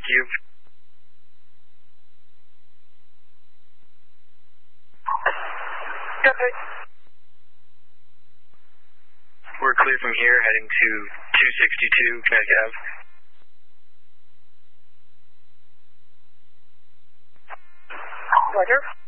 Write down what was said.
you. Okay. We're clear from here, heading to 262 Connecticut Ave. Roger.